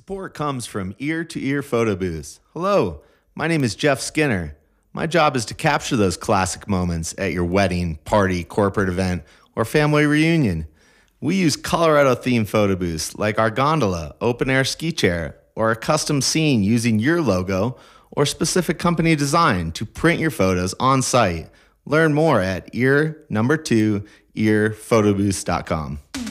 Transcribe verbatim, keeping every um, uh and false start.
Support comes from Ear to Ear Photo Booths. Hello, my name is Jeff Skinner. My job is to capture those classic moments at your wedding, party, corporate event, or family reunion. We use Colorado-themed photo booths like our gondola, open-air ski chair, or a custom scene using your logo or specific company design to print your photos on site. Learn more at ear number two ear photo booths dot com.